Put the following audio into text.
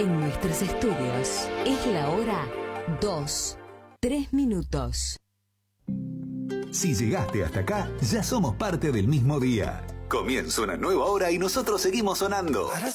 En nuestros estudios es la hora 2, 3 minutos. Si llegaste hasta acá, ya somos parte del mismo día. Comienza una nueva hora y nosotros seguimos sonando.